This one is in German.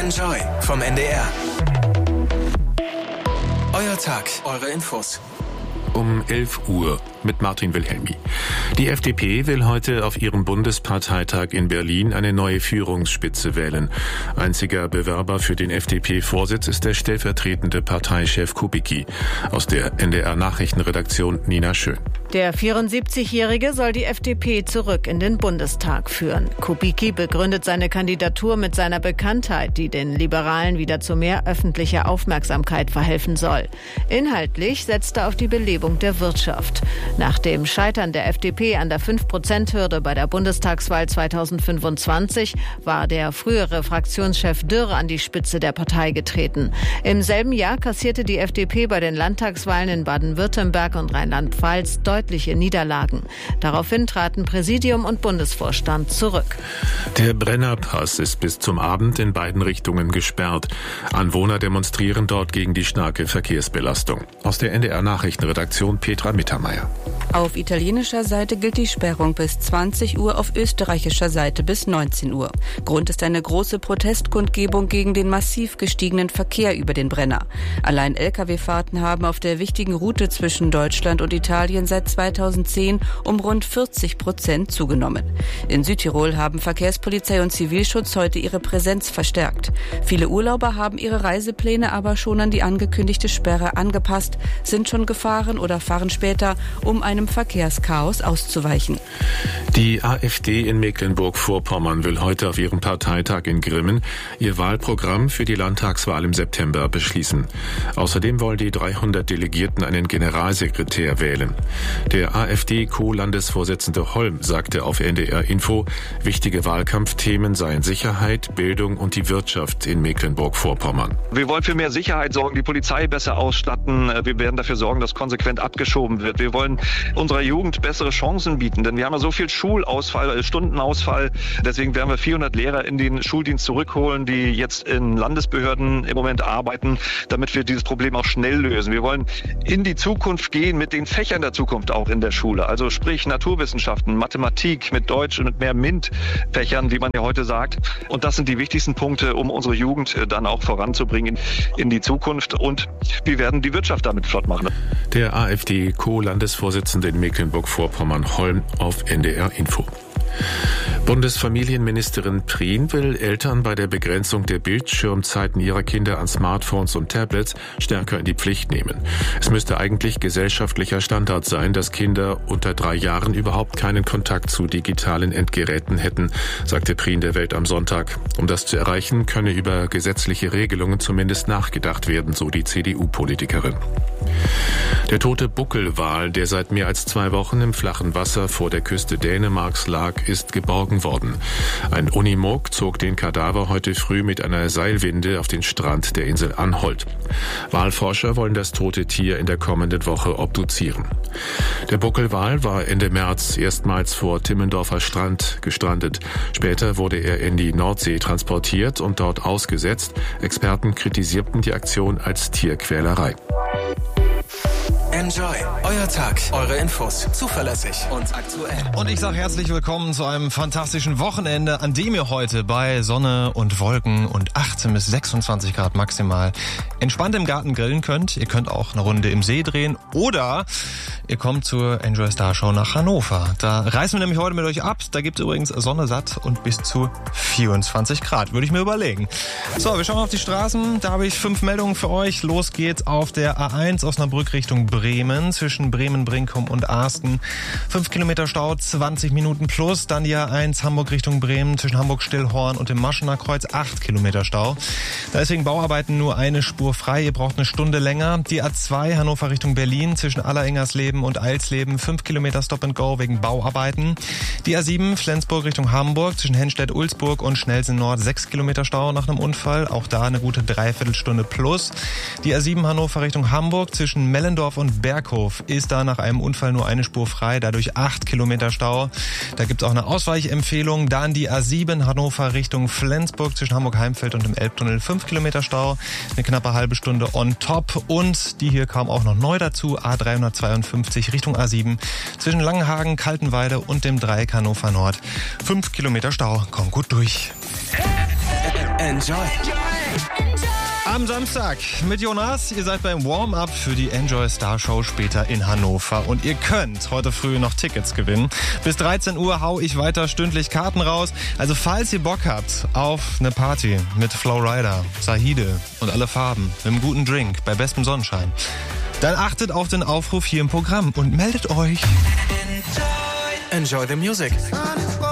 Enjoy vom NDR. Euer Tag, eure Infos. Um 11 Uhr mit Martin Wilhelmi. Die FDP will heute auf ihrem Bundesparteitag in Berlin eine neue Führungsspitze wählen. Einziger Bewerber für den FDP-Vorsitz ist der stellvertretende Parteichef Kubicki. Aus der NDR-Nachrichtenredaktion Nina Schön. Der 74-Jährige soll die FDP zurück in den Bundestag führen. Kubicki begründet seine Kandidatur mit seiner Bekanntheit, die den Liberalen wieder zu mehr öffentlicher Aufmerksamkeit verhelfen soll. Inhaltlich setzt er auf die Belebung der Wirtschaft. Nach dem Scheitern der FDP an der 5%-Hürde bei der Bundestagswahl 2025 war der frühere Fraktionschef Dürr an die Spitze der Partei getreten. Im selben Jahr kassierte die FDP bei den Landtagswahlen in Baden-Württemberg und Rheinland-Pfalz deutliche Niederlagen. Daraufhin traten Präsidium und Bundesvorstand zurück. Der Brennerpass ist bis zum Abend in beiden Richtungen gesperrt. Anwohner demonstrieren dort gegen die starke Verkehrsbelastung. Aus der NDR-Nachrichtenredaktion Petra Mittermeier. Auf italienischer Seite gilt die Sperrung bis 20 Uhr, auf österreichischer Seite bis 19 Uhr. Grund ist eine große Protestkundgebung gegen den massiv gestiegenen Verkehr über den Brenner. Allein Lkw-Fahrten haben auf der wichtigen Route zwischen Deutschland und Italien seit 2010 um rund 40% zugenommen. In Südtirol haben Verkehrspolizei und Zivilschutz heute ihre Präsenz verstärkt. Viele Urlauber haben ihre Reisepläne aber schon an die angekündigte Sperre angepasst, sind schon gefahren oder fahren später, um einem Verkehrschaos auszuweichen. Die AfD in Mecklenburg-Vorpommern will heute auf ihrem Parteitag in Grimmen ihr Wahlprogramm für die Landtagswahl im September beschließen. Außerdem wollen die 300 Delegierten einen Generalsekretär wählen. Der AfD-Co-Landesvorsitzende Holm sagte auf NDR Info, wichtige Wahlkampfthemen seien Sicherheit, Bildung und die Wirtschaft in Mecklenburg-Vorpommern. Wir wollen für mehr Sicherheit sorgen, die Polizei besser ausstatten. Wir werden dafür sorgen, dass konsequent abgeschoben wird. Wir wollen unserer Jugend bessere Chancen bieten, denn wir haben ja so viel Schulausfall, Stundenausfall. Deswegen werden wir 400 Lehrer in den Schuldienst zurückholen, die jetzt in Landesbehörden im Moment arbeiten, damit wir dieses Problem auch schnell lösen. Wir wollen in die Zukunft gehen mit den Fächern der Zukunft auch in der Schule. Also sprich Naturwissenschaften, Mathematik mit Deutsch und mit mehr MINT-Fächern, wie man ja heute sagt. Und das sind die wichtigsten Punkte, um unsere Jugend dann auch voranzubringen in die Zukunft. Und wir werden die Wirtschaft damit flott machen. Der AfD-Co-Landesvorsitzende in Mecklenburg-Vorpommern Holm auf NDR Info. Bundesfamilienministerin Prien will Eltern bei der Begrenzung der Bildschirmzeiten ihrer Kinder an Smartphones und Tablets stärker in die Pflicht nehmen. Es müsste eigentlich gesellschaftlicher Standard sein, dass Kinder unter 3 Jahren überhaupt keinen Kontakt zu digitalen Endgeräten hätten, sagte Prien der Welt am Sonntag. Um das zu erreichen, könne über gesetzliche Regelungen zumindest nachgedacht werden, so die CDU-Politikerin. Der tote Buckelwal, der seit mehr als 2 Wochen im flachen Wasser vor der Küste Dänemarks lag, ist geborgen worden. Ein Unimog zog den Kadaver heute früh mit einer Seilwinde auf den Strand der Insel Anholt. Walforscher wollen das tote Tier in der kommenden Woche obduzieren. Der Buckelwal war Ende März erstmals vor Timmendorfer Strand gestrandet. Später wurde er in die Nordsee transportiert und dort ausgesetzt. Experten kritisierten die Aktion als Tierquälerei. Enjoy. Euer Tag, eure Infos. Zuverlässig und aktuell. Und ich sage herzlich willkommen zu einem fantastischen Wochenende, an dem ihr heute bei Sonne und Wolken und 18 bis 26 Grad maximal entspannt im Garten grillen könnt. Ihr könnt auch eine Runde im See drehen oder ihr kommt zur Enjoy Star Show nach Hannover. Da reisen wir nämlich heute mit euch ab. Da gibt es übrigens Sonne satt und bis zu 24 Grad. Würde ich mir überlegen. So, wir schauen auf die Straßen. Da habe ich 5 Meldungen für euch. Los geht's auf der A1 Osnabrück Richtung Bremen, zwischen Bremen-Brinkum und Arsten. 5 Kilometer Stau, 20 Minuten plus. Dann die A1 Hamburg Richtung Bremen, zwischen Hamburg-Stillhorn und dem Maschener Kreuz, 8 Kilometer Stau. Da ist wegen Bauarbeiten nur eine Spur frei. Ihr braucht eine Stunde länger. Die A2 Hannover Richtung Berlin, zwischen Allerengersleben und Eilsleben, 5 Kilometer Stop and Go wegen Bauarbeiten. Die A7 Flensburg Richtung Hamburg, zwischen Henstedt-Ulzburg und Schnelsen Nord, 6 Kilometer Stau nach einem Unfall. Auch da eine gute Dreiviertelstunde plus. Die A7 Hannover Richtung Hamburg, zwischen Mellendorf und Berghof ist da nach einem Unfall nur eine Spur frei, dadurch 8 Kilometer Stau. Da gibt es auch eine Ausweichempfehlung. Dann die A7 Hannover Richtung Flensburg, zwischen Hamburg-Heimfeld und dem Elbtunnel, 5 Kilometer Stau, eine knappe halbe Stunde on top. Und die hier kam auch noch neu dazu, A352 Richtung A7, zwischen Langenhagen, Kaltenweide und dem Dreieck Hannover Nord, 5 Kilometer Stau. Komm gut durch. Enjoy. Am Samstag mit Jonas. Ihr seid beim Warm-Up für die Enjoy Star Show später in Hannover. Und ihr könnt heute früh noch Tickets gewinnen. Bis 13 Uhr hau ich weiter stündlich Karten raus. Also falls ihr Bock habt auf eine Party mit Flowrider, Sahide und alle Farben, mit einem guten Drink bei bestem Sonnenschein, dann achtet auf den Aufruf hier im Programm und meldet euch. Enjoy the music.